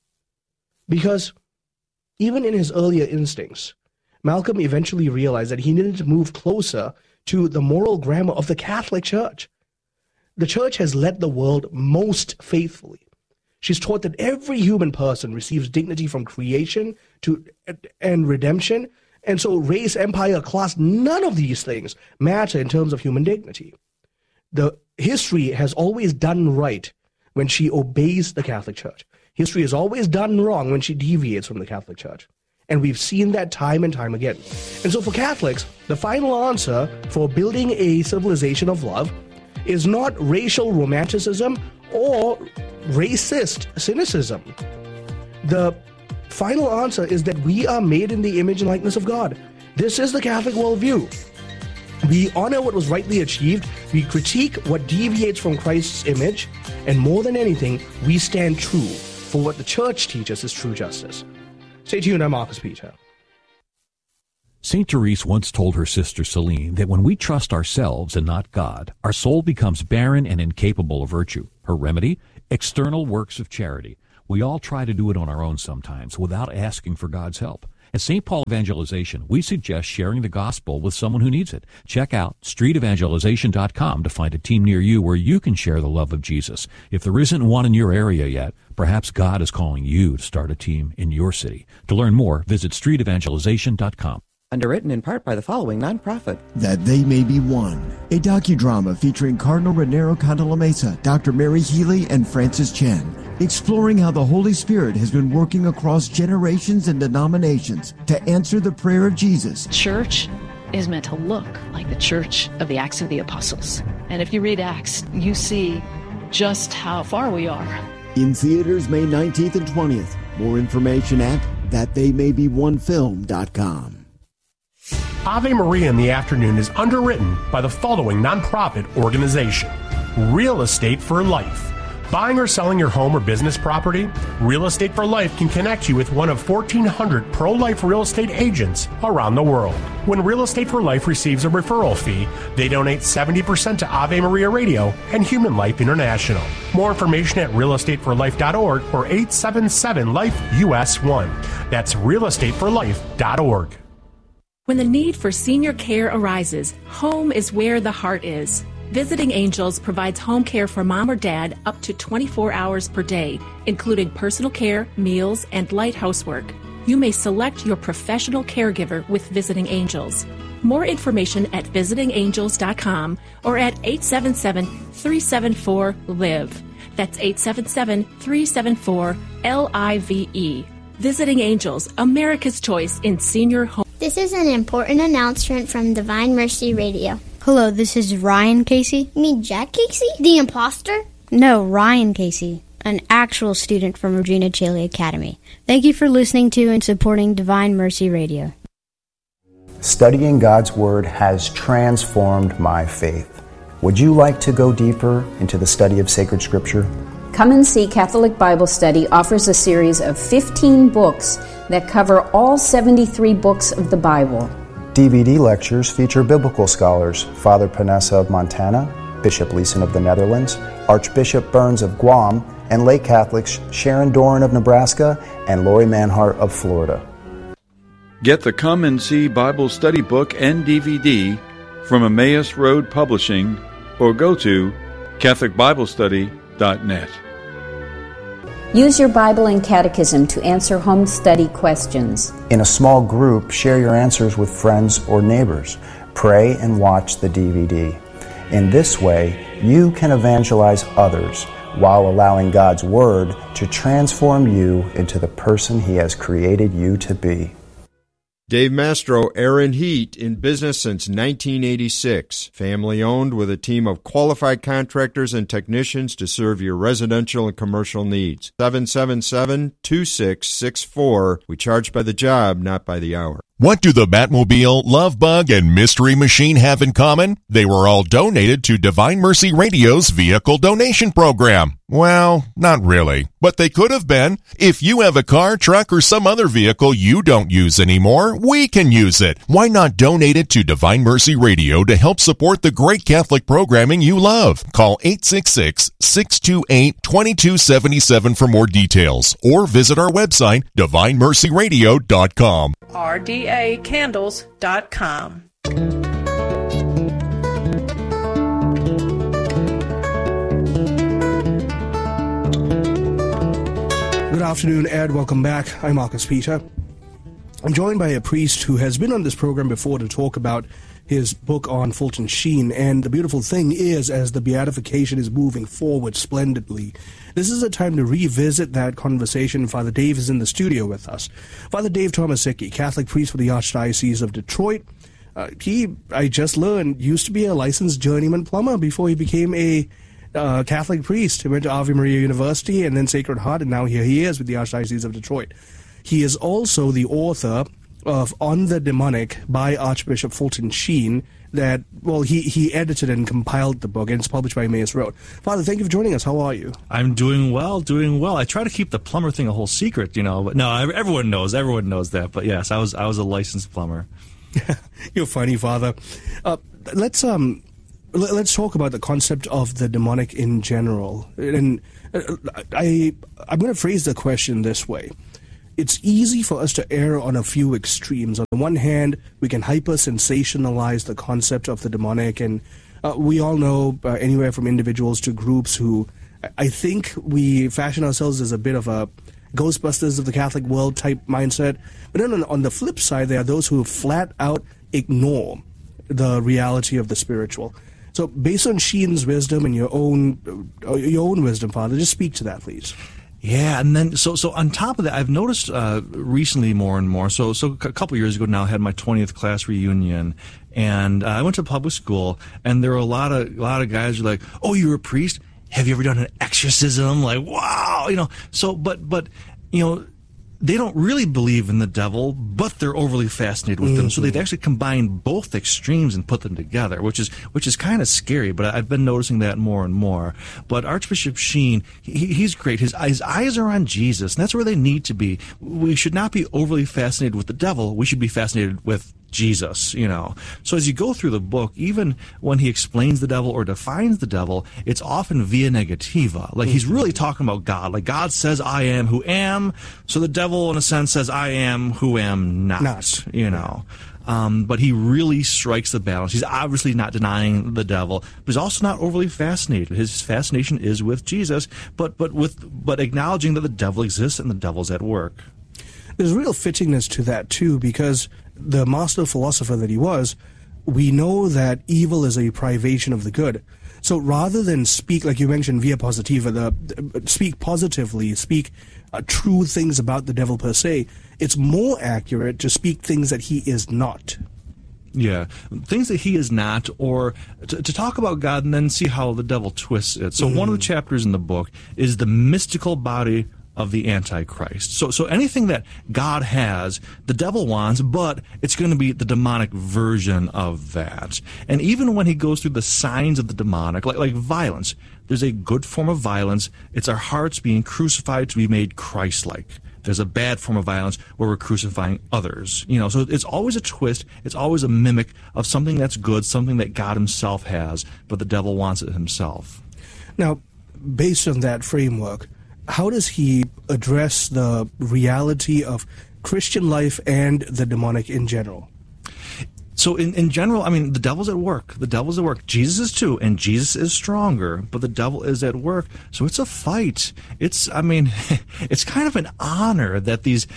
Speaker 13: Because even in his earlier instincts, Malcolm eventually realized that he needed to move closer to the moral grammar of the Catholic Church. The Church has led the world most faithfully. She's taught that every human person receives dignity from creation and redemption, and so race, empire, class, none of these things matter in terms of human dignity. The history has always done right when she obeys the Catholic Church. History has always done wrong when she deviates from the Catholic Church. And we've seen that time and time again. And so for Catholics, the final answer for building a civilization of love is not racial romanticism or racist cynicism. The final answer is that we are made in the image and likeness of God. This is the Catholic worldview. We honor what was rightly achieved, we critique what deviates from Christ's image, and more than anything, we stand true for what the church teaches is true justice. Stay tuned, I'm Marcus Peter.
Speaker 20: St. Therese once told her sister Celine that when we trust ourselves and not God, our soul becomes barren and incapable of virtue. Her remedy? External works of charity. We all try to do it on our own sometimes without asking for God's help. At St. Paul Evangelization, we suggest sharing the gospel with someone who needs it. Check out streetevangelization.com to find a team near you where you can share the love of Jesus. If there isn't one in your area yet, perhaps God is calling you to start a team in your city. To learn more, visit streetevangelization.com.
Speaker 21: Underwritten in part by the following nonprofit.
Speaker 12: That They May Be One, a docudrama featuring Cardinal Raniero Cantalamessa, Dr. Mary Healy, and Francis Chen, exploring how the Holy Spirit has been working across generations and denominations to answer the prayer of Jesus.
Speaker 22: Church is meant to look like the church of the Acts of the Apostles. And if you read Acts, you see just how far we are.
Speaker 12: In theaters May 19th and 20th. More information at thattheymay-be-one-film.com.
Speaker 14: Ave Maria in the Afternoon is underwritten by the following nonprofit organization. Real Estate for Life. Buying or selling your home or business property? Real Estate for Life can connect you with one of 1,400 pro-life real estate agents around the world. When Real Estate for Life receives a referral fee, they donate 70% to Ave Maria Radio and Human Life International. More information at realestateforlife.org or 877-LIFE-US1. That's realestateforlife.org.
Speaker 23: When the need for senior care arises, home is where the heart is. Visiting Angels provides home care for mom or dad up to 24 hours per day, including personal care, meals, and light housework. You may select your professional caregiver with Visiting Angels. More information at visitingangels.com or at 877-374-LIVE. That's 877-374-LIVE. Visiting Angels, America's choice in senior home.
Speaker 24: This is an important announcement from Divine Mercy Radio.
Speaker 25: Hello, this is Ryan Casey.
Speaker 24: You mean Jack Casey? The imposter?
Speaker 25: No, Ryan Casey, an actual student from Regina Caeli Academy. Thank you for listening to and supporting Divine Mercy Radio.
Speaker 26: Studying God's Word has transformed my faith. Would you like to go deeper into the study of sacred Scripture?
Speaker 27: Come and See Catholic Bible Study offers a series of 15 books that cover all 73 books of the Bible.
Speaker 26: DVD lectures feature biblical scholars Father Panessa of Montana, Bishop Leeson of the Netherlands, Archbishop Burns of Guam, and lay Catholics Sharon Doran of Nebraska and Lori Manhart of Florida.
Speaker 28: Get the Come and See Bible Study book and DVD from Emmaus Road Publishing or go to CatholicBibleStudy.net.
Speaker 27: Use your Bible and Catechism to answer home study questions.
Speaker 26: In a small group, share your answers with friends or neighbors. Pray and watch the DVD. In this way, you can evangelize others while allowing God's Word to transform you into the person He has created you to be.
Speaker 29: Dave Mastro, Aaron Heat, in business since 1986. Family owned with a team of qualified contractors and technicians to serve your residential and commercial needs. 777-2664. We charge by the job, not by the hour.
Speaker 30: What do the Batmobile, Love Bug, and Mystery Machine have in common? They were all donated to Divine Mercy Radio's vehicle donation program. Well, not really, but they could have been. If you have a car, truck, or some other vehicle you don't use anymore, we can use it. Why not donate it to Divine Mercy Radio to help support the great Catholic programming you love? Call 866-628-2277 for more details, or visit our website, DivineMercyRadio.com.
Speaker 31: rdacandles.com.
Speaker 13: Good afternoon, Ed. Welcome back. I'm Marcus Peter. I'm joined by a priest who has been on this program before to talk about his book on Fulton Sheen. And the beautiful thing is, as the beatification is moving forward splendidly, this is a time to revisit that conversation. Father Dave is in the studio with us. Father Dave Tomasicki, Catholic priest for the Archdiocese of Detroit. I just learned, used to be a licensed journeyman plumber before he became a Catholic priest. He went to Ave Maria University and then Sacred Heart, and now here he is with the Archdiocese of Detroit. He is also the author of On the Demonic by Archbishop Fulton Sheen. that, well, he edited and compiled the book, and it's published by Emmaus Road. Father, thank you for joining us. How are you?
Speaker 1: I'm doing well. I try to keep the plumber thing a whole secret, but no, everyone knows that. But yes, I was a licensed plumber.
Speaker 13: You're funny, Father. Let's talk about the concept of the demonic in general. And I'm going to phrase the question this way. It's easy for us to err on a few extremes. On the one hand, we can hyper-sensationalize the concept of the demonic, and we all know anywhere from individuals to groups who I think we fashion ourselves as a bit of a Ghostbusters of the Catholic world type mindset. But then on the flip side, there are those who flat out ignore the reality of the spiritual. So based on Sheen's wisdom and your own wisdom, Father, just speak to that, please.
Speaker 1: Yeah, and then so on top of that, I've noticed recently more and more. So a couple years ago now, I had my 20th class reunion, and I went to public school, and there were a lot of guys who were like, "Oh, you're a priest? Have you ever done an exorcism?" Like, wow, So, but they don't really believe in the devil, but they're overly fascinated with them. So they've actually combined both extremes and put them together, which is kind of scary. But I've been noticing that more and more. But Archbishop Sheen, he's great. His eyes are on Jesus, and that's where they need to be. We should not be overly fascinated with the devil. We should be fascinated with Jesus, So as you go through the book, even when he explains the devil or defines the devil, it's often via negativa. Like he's really talking about God. Like God says, I am who am. So the devil, in a sense, says, I am who am not. But he really strikes the balance. He's obviously not denying the devil, but he's also not overly fascinated. His fascination is with Jesus, but acknowledging that the devil exists and the devil's at work.
Speaker 13: There's real fittingness to that, too, because the master philosopher that he was, we know that evil is a privation of the good. So rather than speak, like you mentioned, via positiva, speak positively, speak true things about the devil per se, it's more accurate to speak things that he is not.
Speaker 1: Yeah, things that he is not, or to talk about God and then see how the devil twists it. So one of the chapters in the book is the mystical body of the Antichrist. So anything that God has, the devil wants, but it's going to be the demonic version of that. And even when he goes through the signs of the demonic, like violence, there's a good form of violence. It's our hearts being crucified to be made Christ-like. There's a bad form of violence where we're crucifying others. So it's always a twist. It's always a mimic of something that's good, something that God himself has, but the devil wants it himself.
Speaker 13: Now, based on that framework, how does he address the reality of Christian life and the demonic in general?
Speaker 1: So in general, I mean, the devil's at work. The devil's at work. Jesus is too, and Jesus is stronger, but the devil is at work. So it's a fight. It's kind of an honor that these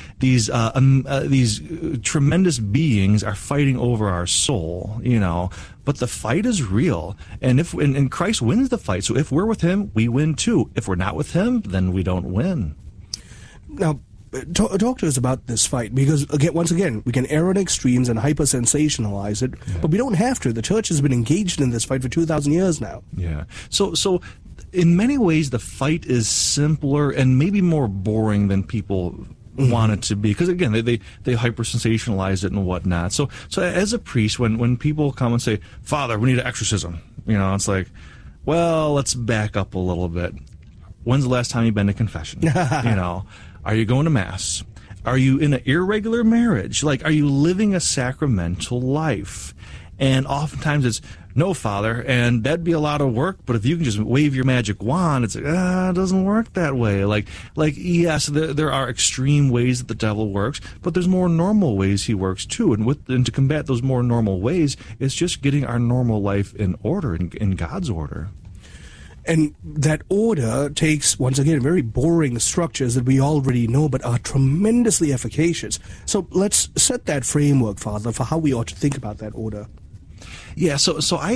Speaker 1: tremendous beings are fighting over our soul, But the fight is real, and Christ wins the fight. So if we're with him, we win too. If we're not with him, then we don't win.
Speaker 13: Now, talk to us about this fight, because once again, we can err on extremes and hyper-sensationalize it, but we don't have to. The church has been engaged in this fight for 2,000 years now.
Speaker 1: Yeah. So in many ways, the fight is simpler and maybe more boring than people want it to be, because again, they hyper-sensationalize it and whatnot. So as a priest, when people come and say, "Father, we need an exorcism," it's like, well, let's back up a little bit. When's the last time you've been to confession? Are you going to Mass? Are you in an irregular marriage? Like, are you living a sacramental life? And oftentimes it's, no, Father, and that'd be a lot of work, but if you can just wave your magic wand, it's like, it doesn't work that way. Like yes, there are extreme ways that the devil works, but there's more normal ways he works too. And to combat those more normal ways, it's just getting our normal life in order, in God's order.
Speaker 13: And that order takes, once again, very boring structures that we already know but are tremendously efficacious. So let's set that framework, Father, for how we ought to think about that order.
Speaker 1: Yeah, so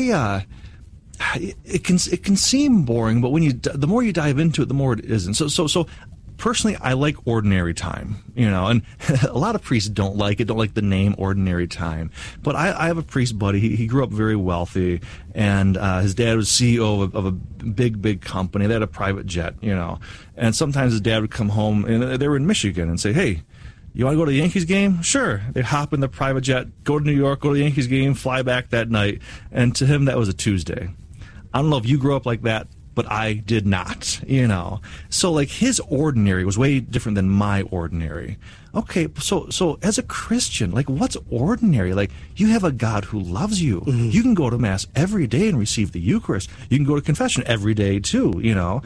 Speaker 1: it can seem boring, but the more you dive into it, the more it isn't. So personally, I like ordinary time, and a lot of priests don't like the name ordinary time. But I have a priest buddy. He grew up very wealthy, and his dad was CEO of a big company. They had a private jet, and sometimes his dad would come home, and they were in Michigan, and say, "Hey, You want to go to the Yankees game? Sure. They'd hop in the private jet, go to New York, go to the Yankees game, fly back that night. And to him, that was a Tuesday. I don't know if you grew up like that, but I did not, So, like, his ordinary was way different than my ordinary. Okay, so as a Christian, like, what's ordinary? Like, you have a God who loves you. Mm-hmm. You can go to Mass every day and receive the Eucharist. You can go to confession every day, too,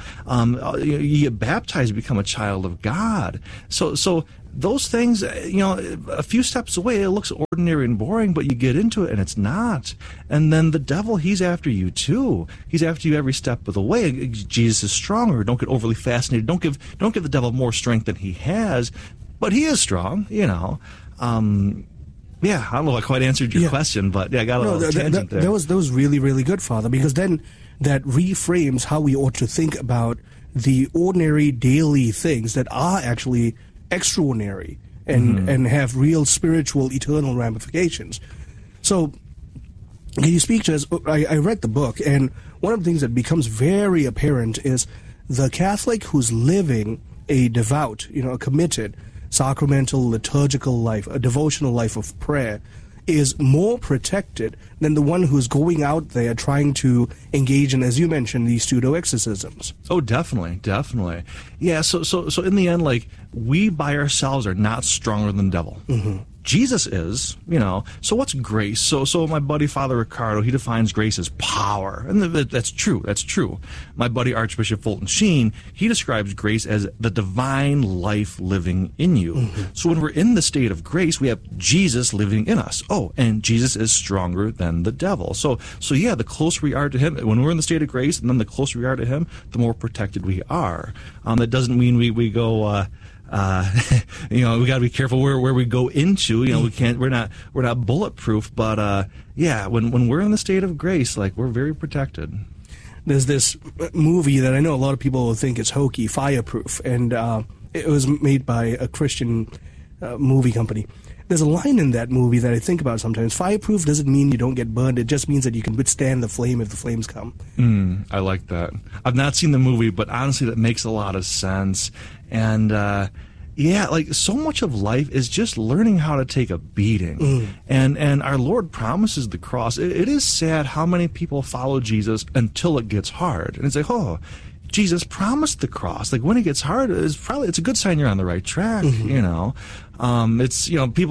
Speaker 1: You get baptized, become a child of God. So those things, a few steps away, it looks ordinary and boring, but you get into it and it's not. And then the devil, he's after you too. He's after you every step of the way. Jesus is stronger. Don't get overly fascinated. Don't give the devil more strength than he has, but he is strong, Yeah, I don't know if I quite answered your question, but I got a little tangent there.
Speaker 13: That was really, really good, Father, because then that reframes how we ought to think about the ordinary daily things that are actually extraordinary and have real spiritual eternal ramifications. So can you speak to us? I read the book, and one of the things that becomes very apparent is the Catholic who's living a devout, a committed sacramental liturgical life, a devotional life of prayer, is more protected than the one who's going out there trying to engage in, as you mentioned, these pseudo-exorcisms.
Speaker 1: Oh, definitely. Yeah, so in the end, like, we by ourselves are not stronger than the devil. Mm-hmm. Jesus is, So what's grace? So my buddy Father Ricardo, he defines grace as power, and that's true. That's true. My buddy Archbishop Fulton Sheen, he describes grace as the divine life living in you. Mm-hmm. So when we're in the state of grace, we have Jesus living in us. Oh, and Jesus is stronger than the devil. So yeah, the closer we are to him, when we're in the state of grace, and then the closer we are to him, the more protected we are. That doesn't mean we go. We got to be careful where we go into. We're not bulletproof, but when we're in the state of grace, like, we're very protected.
Speaker 13: There's this movie that I know a lot of people will think is hokey, Fireproof, and it was made by a Christian movie company. There's a line in that movie that I think about sometimes. Fireproof doesn't mean you don't get burned. It just means that you can withstand the flame if the flames come.
Speaker 1: I like that. I've not seen the movie, but honestly, that makes a lot of sense. And, like, so much of life is just learning how to take a beating. And our Lord promises the cross. It is sad how many people follow Jesus until it gets hard. And it's like, Jesus promised the cross. Like, when it gets hard, it's a good sign you're on the right track. It's people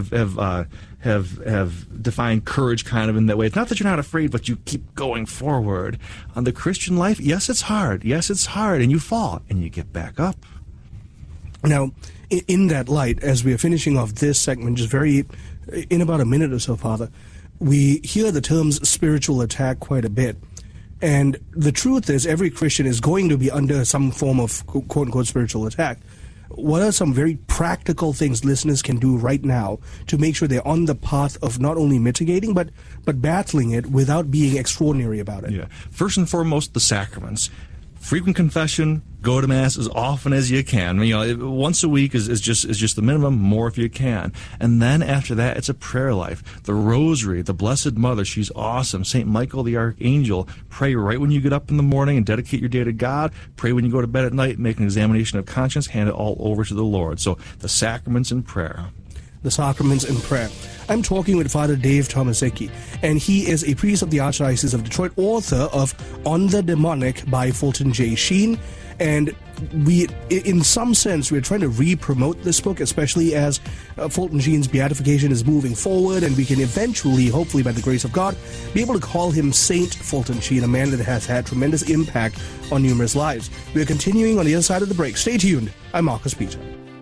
Speaker 1: have defined courage kind of in that way. It's not that you're not afraid, but you keep going forward. On the Christian life, yes, it's hard, and you fall and you get back up.
Speaker 13: Now, in that light, as we are finishing off this segment, just in about a minute or so, Father, we hear the terms spiritual attack quite a bit. And the truth is, every Christian is going to be under some form of quote-unquote spiritual attack. What are some very practical things listeners can do right now to make sure they're on the path of not only mitigating, but battling it without being extraordinary about it?
Speaker 1: Yeah. First and foremost, the sacraments. Frequent confession, go to Mass as often as you can. Once a week is just the minimum, more if you can. And then after that, it's a prayer life. The Rosary, the Blessed Mother, she's awesome. St. Michael the Archangel, pray right when you get up in the morning and dedicate your day to God. Pray when you go to bed at night, make an examination of conscience, hand it all over to the Lord. So the sacraments and prayer.
Speaker 13: The sacraments and prayer. I'm talking with Father Dave Tomaszewski, and he is a priest of the Archdiocese of Detroit, author of On the Demonic by Fulton J. Sheen. And we, in some sense, we're trying to re-promote this book, especially as Fulton Sheen's beatification is moving forward, and we can eventually, hopefully by the grace of God, be able to call him Saint Fulton Sheen, a man that has had tremendous impact on numerous lives. We're continuing on the other side of the break. Stay tuned. I'm Marcus Peter.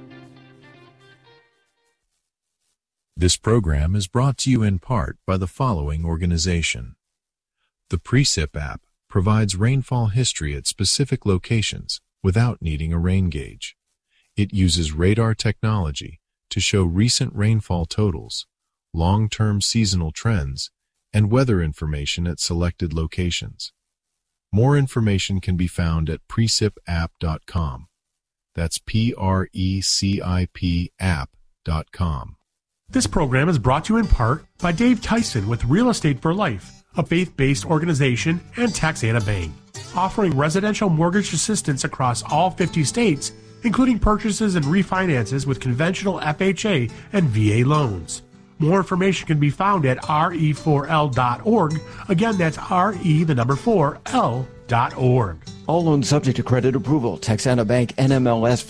Speaker 2: This program is brought to you in part by the following organization. The Precip app provides rainfall history at specific locations without needing a rain gauge. It uses radar technology to show recent rainfall totals, long-term seasonal trends, and weather information at selected locations. More information can be found at precipapp.com. That's PRECIP app.com.
Speaker 14: This program is brought to you in part by Dave Tyson with Real Estate for Life, a faith-based organization, and Taxana Bank, offering residential mortgage assistance across all 50 states including purchases and refinances with conventional FHA and VA loans. More information can be found at re4l.org. Again, that's re4l.org.
Speaker 3: All loans subject to credit approval. Texana Bank, NMLS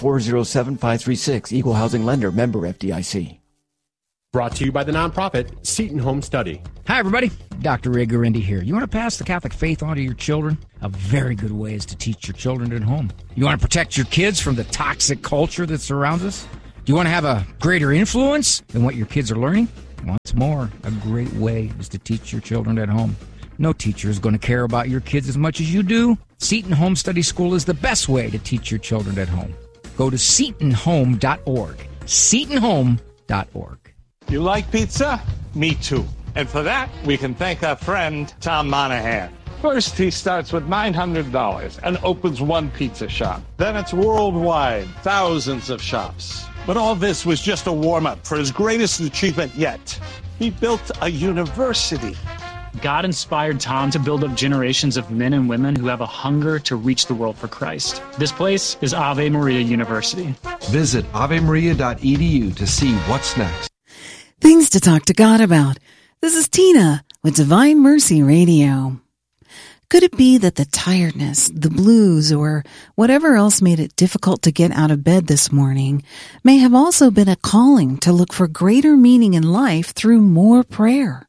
Speaker 3: 407536. Equal housing lender. Member FDIC.
Speaker 4: Brought to you by the nonprofit Seton Home Study.
Speaker 5: Hi, everybody. Dr. Ray Gurendi here. You want to pass the Catholic faith on to your children? A very good way is to teach your children at home. You want to protect your kids from the toxic culture that surrounds us? Do you want to have a greater influence than what your kids are learning? Once more, a great way is to teach your children at home. No teacher is going to care about your kids as much as you do. Seton Home Study School is the best way to teach your children at home. Go to setonhome.org. setonhome.org.
Speaker 6: You like pizza? Me too. And for that, we can thank our friend Tom Monahan. First, he starts with $900 and opens one pizza shop. Then it's worldwide, thousands of shops. But all this was just a warm-up for his greatest achievement yet. He built a university.
Speaker 7: God inspired Tom to build up generations of men and women who have a hunger to reach the world for Christ. This place is Ave Maria University.
Speaker 8: Visit avemaria.edu to see what's next.
Speaker 9: Things to talk to God about. This is Tina with Divine Mercy Radio. Could it be that the tiredness, the blues, or whatever else made it difficult to get out of bed this morning may have also been a calling to look for greater meaning in life through more prayer?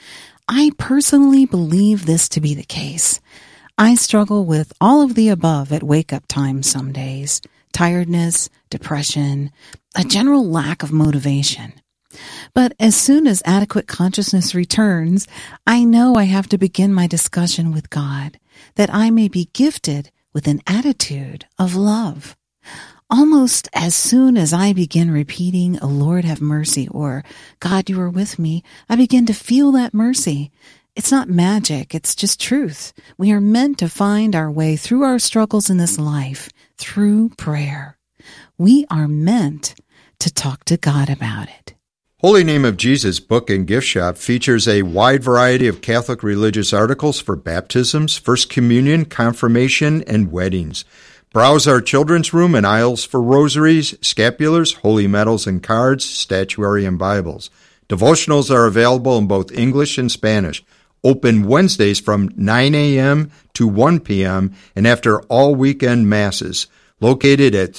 Speaker 9: I personally believe this to be the case. I struggle with all of the above at wake-up time some days. Tiredness, depression, a general lack of motivation. But as soon as adequate consciousness returns, I know I have to begin my discussion with God, that I may be gifted with an attitude of love. Almost as soon as I begin repeating, "O Lord, have mercy," or "God, you are with me," I begin to feel that mercy. It's not magic, it's just truth. We are meant to find our way through our struggles in this life, through prayer. We are meant to talk to God about it.
Speaker 29: Holy Name of Jesus Book and Gift Shop features a wide variety of Catholic religious articles for baptisms, First Communion, confirmation, and weddings. Browse our children's room and aisles for rosaries, scapulars, holy medals and cards, statuary, and Bibles. Devotionals are available in both English and Spanish. Open Wednesdays from 9 a.m. to 1 p.m. and after all weekend masses. Located at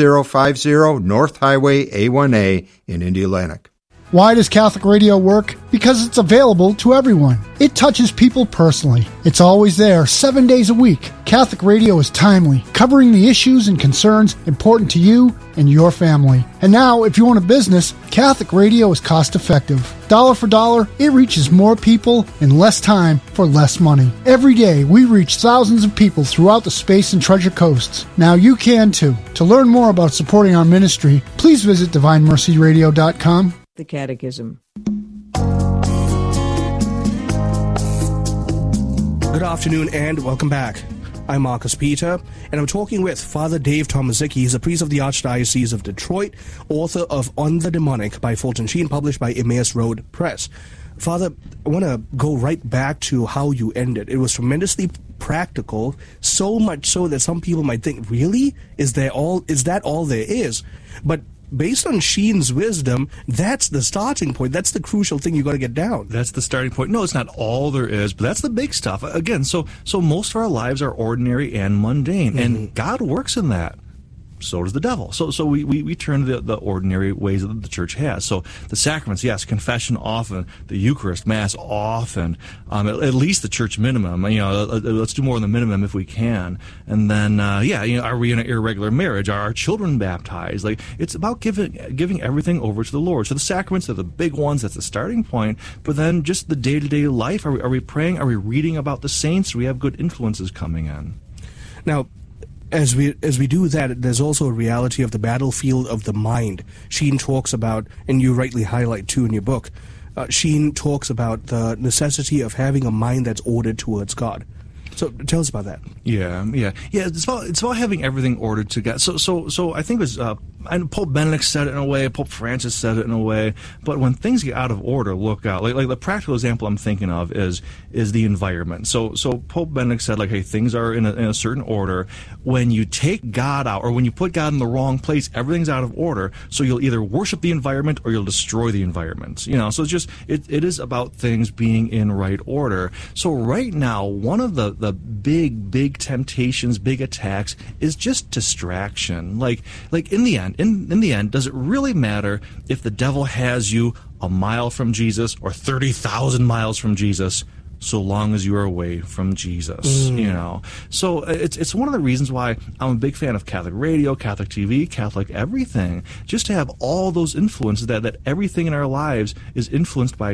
Speaker 29: 3050 North Highway A1A in Indianapolis.
Speaker 10: Why does Catholic radio work? Because it's available to everyone. It touches people personally. It's always there, 7 days a week. Catholic radio is timely, covering the issues and concerns important to you and your family. And now, if you own a business, Catholic radio is cost-effective. Dollar for dollar, it reaches more people in less time for less money. Every day, we reach thousands of people throughout the Space and Treasure Coasts. Now you can too. To learn more about supporting our ministry, please visit DivineMercyRadio.com.
Speaker 11: The Catechism.
Speaker 13: Good afternoon and welcome back. I'm Marcus Peter, and I'm talking with Father Dave Tomaszicki. He's a priest of the Archdiocese of Detroit, author of On the Demonic by Fulton Sheen, published by Emmaus Road Press. Father, I want to go right back to how you ended. It was tremendously practical, so much so that some people might think, really? Is that all there is? But based on Sheen's wisdom, that's the starting point. That's the crucial thing you got to get down.
Speaker 1: That's the starting point. No, it's not all there is, but that's the big stuff. Again, so most of our lives are ordinary and mundane, and God works in that. So does the devil. So we turn to the ordinary ways that the church has. So the sacraments, yes, confession often, the Eucharist, Mass often, at least the church minimum. Let's do more than the minimum if we can. And then, are we in an irregular marriage? Are our children baptized? Like, it's about giving everything over to the Lord. So the sacraments are the big ones. That's the starting point. But then just the day-to-day life. Are we praying? Are we reading about the saints? Do we have good influences coming in?
Speaker 13: Now, as we do that, there's also a reality of the battlefield of the mind. Sheen talks about, and you rightly highlight too in your book, Sheen talks about the necessity of having a mind that's ordered towards God. So tell us about that.
Speaker 1: Yeah. It's about having everything ordered to God. So I think it was and Pope Benedict said it in a way, Pope Francis said it in a way, but when things get out of order, look out. Like the practical example I'm thinking of is the environment. So Pope Benedict said, like, hey, things are in a certain order. When you take God out, or when you put God in the wrong place, everything's out of order. So you'll either worship the environment or you'll destroy the environment. So it's just it is about things being in right order. So right now, one of the big temptations, big attacks is just distraction. Like in the end, does it really matter if the devil has you a mile from Jesus or 30,000 miles from Jesus, so long as you are away from Jesus? So it's one of the reasons why I'm a big fan of Catholic radio, Catholic TV, Catholic everything, just to have all those influences, that everything in our lives is influenced by